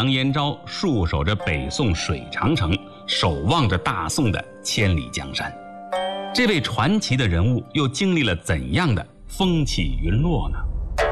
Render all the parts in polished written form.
杨延昭戍守着北宋水长城，守望着大宋的千里江山。这位传奇的人物又经历了怎样的风起云落呢？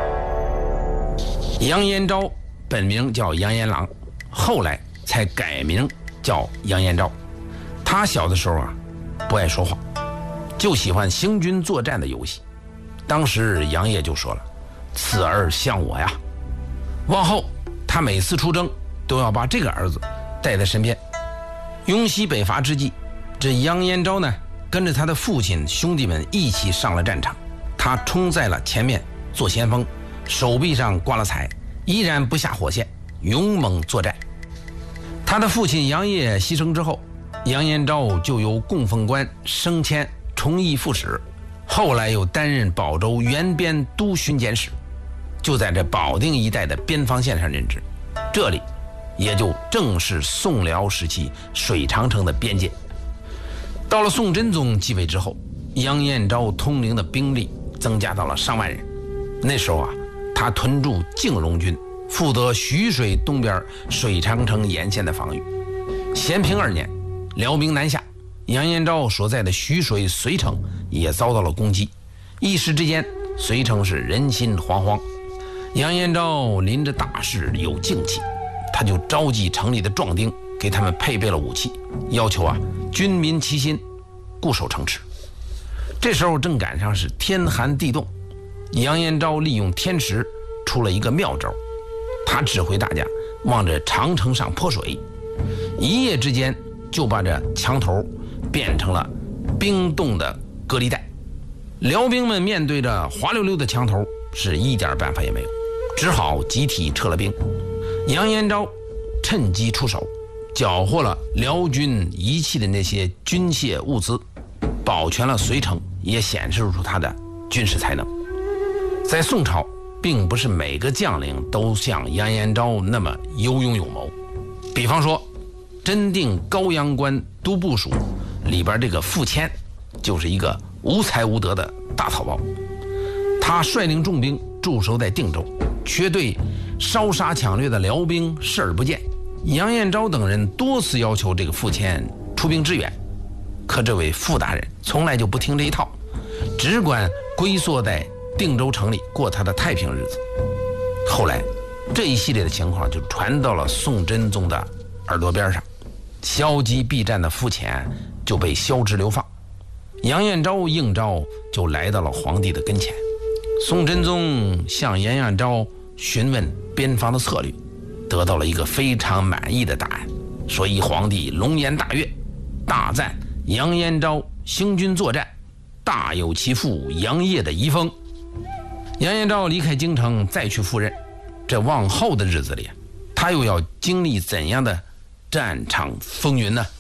杨延昭本名叫杨延郎，后来才改名叫杨延昭。他小的时候不爱说话，就喜欢行军作战的游戏。当时杨业就说了：“此儿像我呀。”往后他每次出征都要把这个儿子带在身边。雍西北伐之际，这杨延昭呢跟着他的父亲兄弟们一起上了战场，他冲在了前面做先锋，手臂上挂了彩，依然不下火线，勇猛作战。他的父亲杨业牺牲之后，杨延昭就由供奉官升迁崇义副使，后来又担任保州原边都巡检使，就在这保定一带的边防线上任职。这里也就正是宋辽时期水长城的边界。到了宋真宗继位之后，杨延昭统领的兵力增加到了上万人。那时候他屯驻靖荣军，负责徐水东边水长城沿线的防御。咸平2年，辽兵南下，杨延昭所在的徐水绥城也遭到了攻击，一时之间绥城是人心惶惶。杨延昭临着大事有静气，他就召集城里的壮丁，给他们配备了武器，要求军民齐心，固守城池。这时候正赶上是天寒地冻，杨延昭利用天时出了一个妙招，他指挥大家往着长城上泼水，一夜之间就把这墙头变成了冰冻的隔离带。辽兵们面对着滑溜溜的墙头，是一点办法也没有，只好集体撤了兵。杨延昭趁机出手，缴获了辽军遗弃的那些军械物资，保全了绥城，也显示出他的军事才能。在宋朝，并不是每个将领都像杨延昭那么有勇有谋。比方说真定高阳关都部署里边这个傅谦，就是一个无才无德的大草包。他率领重兵驻守在定州，却对烧杀抢掠的辽兵视而不见。杨延昭等人多次要求这个傅谦出兵支援，可这位傅大人从来就不听这一套，只管龟缩在定州城里过他的太平日子。后来这一系列的情况就传到了宋真宗的耳朵边上，消极避战的傅潜就被削职流放。杨延昭应召就来到了皇帝的跟前。宋真宗向杨延昭询问边防的策略，得到了一个非常满意的答案，所以皇帝龙颜大悦，大赞杨延昭行军作战大有其父杨业的遗风。杨延昭离开京城再去赴任，这往后的日子里，他又要经历怎样的战场风云呢？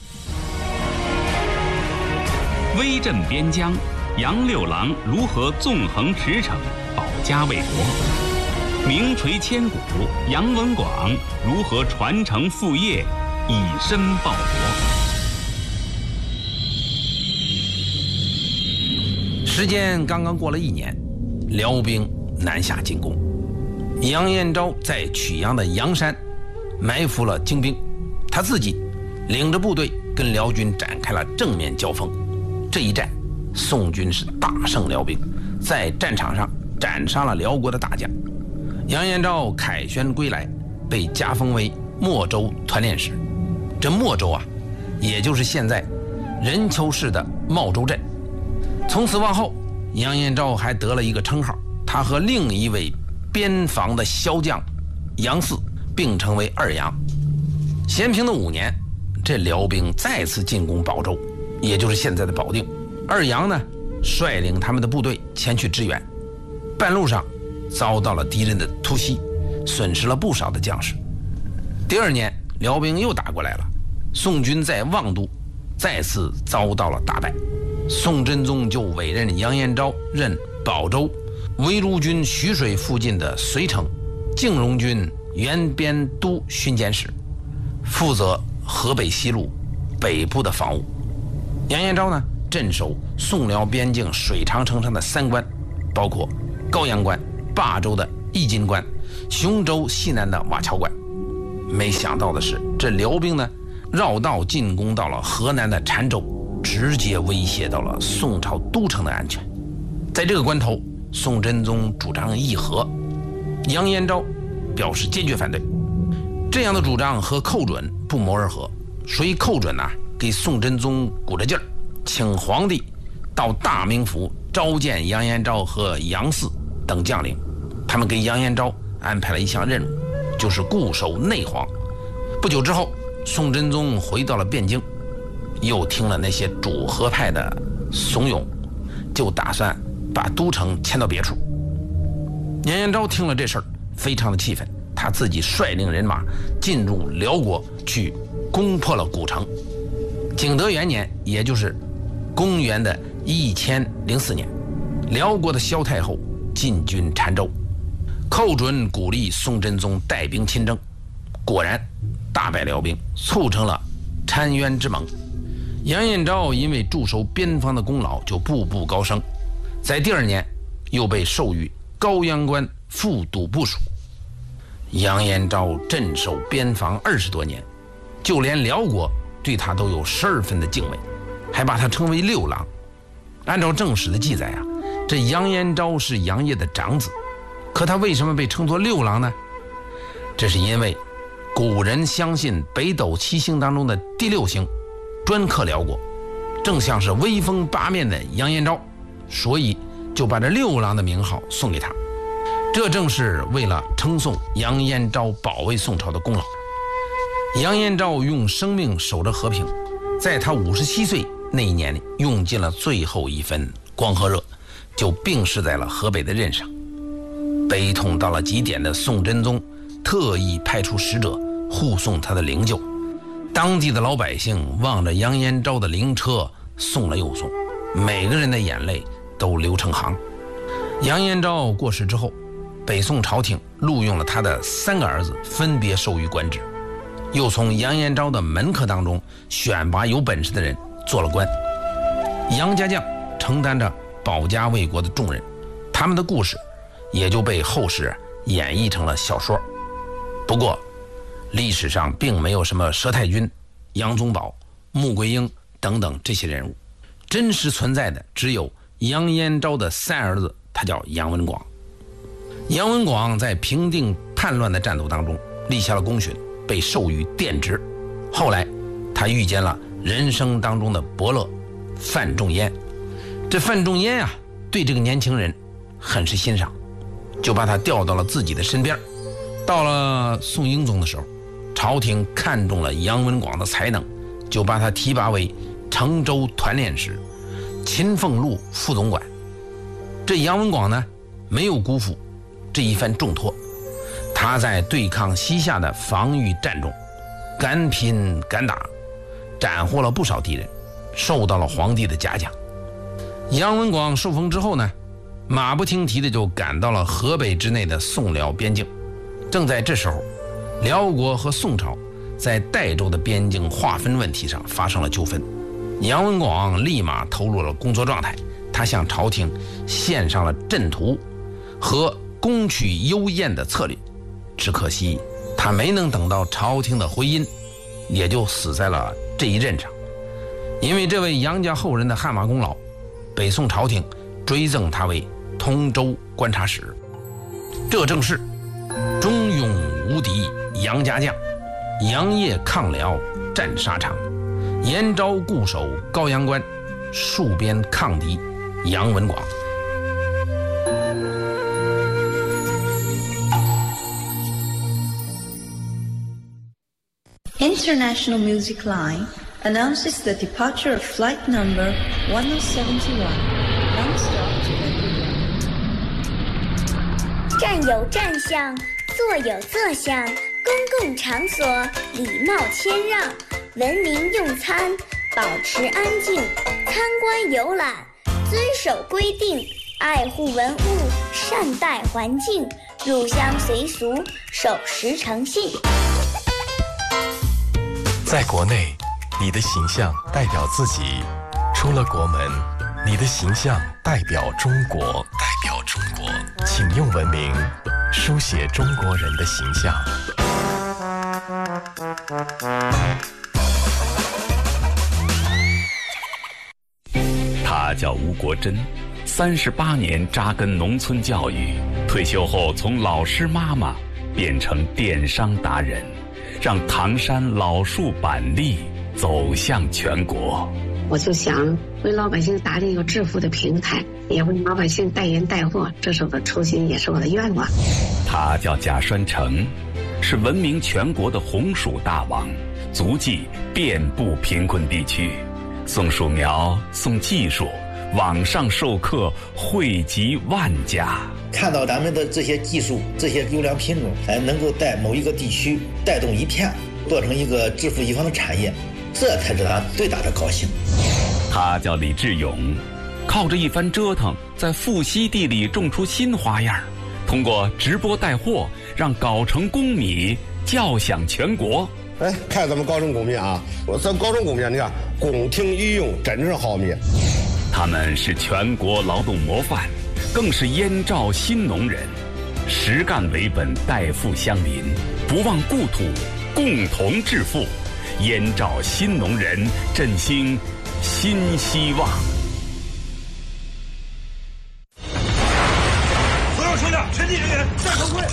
威震边疆，杨六郎如何纵横驰骋，保家卫国？名垂千古，杨文广如何传承父业，以身报国？ 时间刚刚过了1年，辽兵南下进攻。杨延昭在曲阳的阳山埋伏了精兵，他自己领着部队跟辽军展开了正面交锋。这一战，宋军是大胜辽兵，在战场上斩杀了辽国的大将。杨延昭凯旋归来，被加封为莫州团练使。这莫州也就是现在任丘市的茂州镇。从此往后，杨延昭还得了一个称号，他和另一位边防的骁将杨嗣并称为二杨。咸平的5年，这辽兵再次进攻保州，也就是现在的保定。二杨呢，率领他们的部队前去支援，半路上遭到了敌人的突袭，损失了不少的将士。第2年，辽兵又打过来了，宋军在望都再次遭到了大败。宋真宗就委任杨延昭任保州、威如军徐水附近的绥城、靖荣军原边都巡检使，负责河北西路北部的防务。杨延昭呢，镇守宋辽边境水长城上的3关，包括高阳关、霸州的义津关、雄州西南的瓦桥关。 没想到的是，这辽兵呢绕道进攻到了河南的澶州，直接威胁到了宋朝都城的安全。在这个关头，宋真宗主张议和，杨延昭表示坚决反对。这样的主张和寇准不谋而合，所以寇准给宋真宗鼓着劲儿，请皇帝到大名府召见杨延昭和杨嗣等将领。他们给杨延昭安排了一项任务，就是固守内黄。不久之后，宋真宗回到了汴京，又听了那些主和派的怂恿，就打算把都城迁到别处。杨延昭听了这事儿，非常的气愤，他自己率领人马进入辽国，去攻破了古城。景德元年，也就是公元的1004年，辽国的萧太后进军澶州，寇准鼓励宋真宗带兵亲征，果然大败辽兵，促成了澶渊之盟。杨延昭因为驻守边防的功劳就步步高升，在第2年又被授予高阳关副都部署。杨延昭镇守边防20多年，就连辽国对他都有12分的敬畏，还把他称为六郎。按照正史的记载这杨延昭是杨业的长子，可他为什么被称作六郎呢？这是因为古人相信北斗7星当中的第6星专克辽国，正像是威风八面的杨延昭，所以就把这六郎的名号送给他。这正是为了称颂杨延昭保卫宋朝的功劳。杨延昭用生命守着和平，在他57岁那一年里，用尽了最后一分光和热，就病逝在了河北的任上。悲痛到了极点的宋真宗特意派出使者护送他的灵柩，当地的老百姓望着杨延昭的灵车送了又送，每个人的眼泪都流成行。杨延昭过世之后，北宋朝廷录用了他的3个儿子，分别授予官职，又从杨延昭的门客当中选拔有本事的人做了官。杨家将承担着保家卫国的重任，他们的故事也就被后世演绎成了小说。不过历史上并没有什么佘太君、杨宗保、穆桂英等等这些人物，真实存在的只有杨延昭的3儿子，他叫杨文广。杨文广在平定叛乱的战斗当中立下了功勋，被授予殿职。后来他遇见了人生当中的伯乐范仲淹，这范仲淹对这个年轻人很是欣赏，就把他调到了自己的身边。到了宋英宗的时候，朝廷看中了杨文广的才能，就把他提拔为成州团练使、秦凤路副总管。这杨文广呢，没有辜负这一番重托，他在对抗西夏的防御战中敢拼敢打，斩获了不少敌人，受到了皇帝的嘉奖。杨文广受封之后呢，马不停蹄的就赶到了河北之内的宋辽边境。正在这时候，辽国和宋朝在代州的边境划分问题上发生了纠纷。杨文广立马投入了工作状态，他向朝廷献上了阵图和攻取幽燕的策略，只可惜他没能等到朝廷的回音，也就死在了这一任上。因为这位杨家后人的汗马功劳，北宋朝廷追赠他为通州观察使。这正是忠勇无敌杨家将，杨业抗辽战沙场，延昭固守高阳关，戍边抗敌杨文广。 International Music Line announces the departure of flight number 1071, non-stop to London. 站有站相，坐有坐相，公共场所礼貌谦让，文明用餐，保持安静，参观游览，遵守规定，爱护文物，善待环境，入乡随俗，守时诚信。 在国内，你的形象代表自己；出了国门，你的形象代表中国。请用文明书写中国人的形象。 他叫吴国珍，38年扎根农村教育，退休后从老师妈妈变成电商达人，让唐山老树板栗走向全国。 我就想为老百姓打理一个致富的平台，也为老百姓代言带货，这是我的初心，也是我的愿望。 他叫贾栓成，是闻名全国的红薯大王，足迹遍布贫困地区，送薯苗，送技术，网上授课惠及万家。 看到咱们的这些技术，这些优良品种，能够在某一个地区带动一片，做成一个致富一方的产业，这才是咱最大的高兴。 他叫李志勇，靠着一番折腾，在富硒地里种出新花样，通过直播带货，让藁城公米叫响全国。 哎，看咱们藁城公米啊，咱藁城公米，你看宫廷御用，真正好米。 他们是全国劳动模范，更是燕赵新农人，实干为本，代富乡邻，不忘故土，共同致富。燕赵新农人，振兴新希望。 所有车辆、全体人员戴头盔。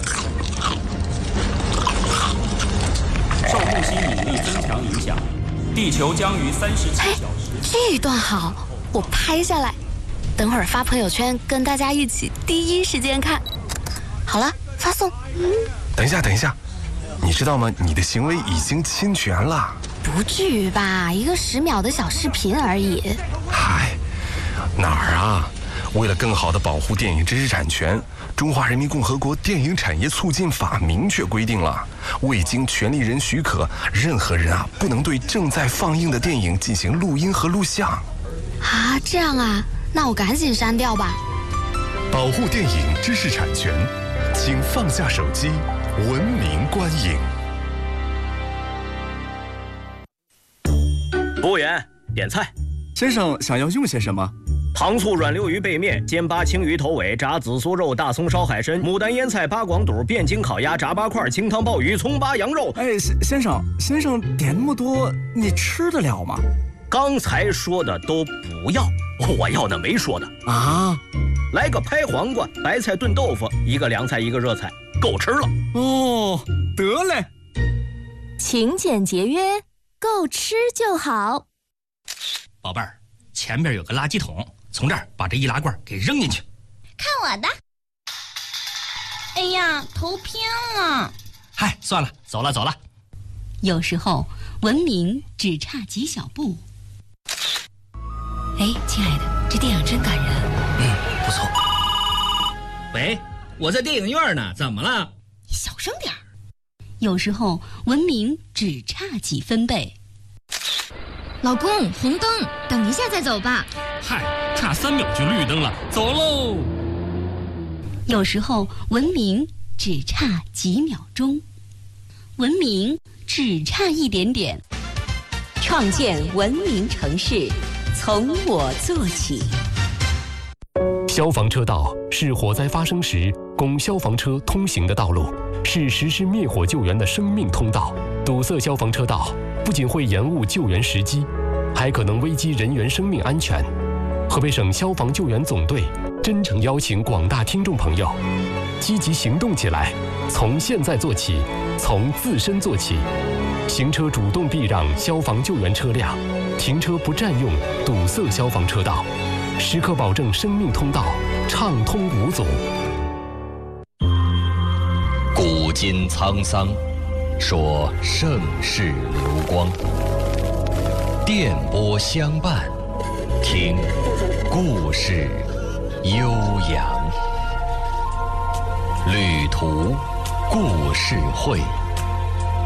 受木星引力增强影响，地球将于37小时。 这一段好，我拍下来，等会儿发朋友圈，跟大家一起第一时间看。好了，发送。 等一下，你知道吗？你的行为已经侵权了。 不至于吧？一个10秒的小视频而已。 嗨，哪儿啊？为了更好地保护电影知识产权，中华人民共和国电影产业促进法明确规定了，未经权利人许可，任何人不能对正在放映的电影进行录音和录像。 啊，这样啊？那我赶紧删掉吧。 保护电影知识产权，请放下手机，文明观影。 服务员，点菜。 先生想要用些什么？ 糖醋软溜鱼背面、煎八青鱼头尾、炸紫苏肉、大葱烧海参、牡丹腌菜、八广肚、汴京烤鸭、炸八块、清汤鲍鱼、葱八羊肉。 哎，先生点那么多，你吃得了吗？ 刚才说的都不要，我要的没说的啊。 来个拍黄瓜、白菜炖豆腐，一个凉菜，一个热菜，够吃了。 哦，得嘞。 勤俭节约，够吃就好。 宝贝儿，前边有个垃圾桶，从这儿把这易拉罐给扔进去。 看我的！哎呀，头偏了。 嗨，算了，走了。 有时候文明只差几小步。哎，亲爱的，这电影真感人。 不错。喂，我在电影院呢，怎么了？ 你小声点儿。有时候文明只差几分贝。 老公，红灯，等一下再走吧。 嗨，差3秒就绿灯了，走喽。 有时候文明只差几秒钟，文明只差一点点。 创建文明城市，从我做起。 消防车道是火灾发生时供消防车通行的道路，是实施灭火救援的生命通道。堵塞消防车道不仅会延误救援时机，还可能危及人员生命安全。河北省消防救援总队真诚邀请广大听众朋友积极行动起来，从现在做起，从自身做起。行车主动避让消防救援车辆，停车不占用堵塞消防车道，时刻保证生命通道畅通无阻。 古今沧桑，说盛世流光。电波相伴，听故事悠扬。旅途故事会。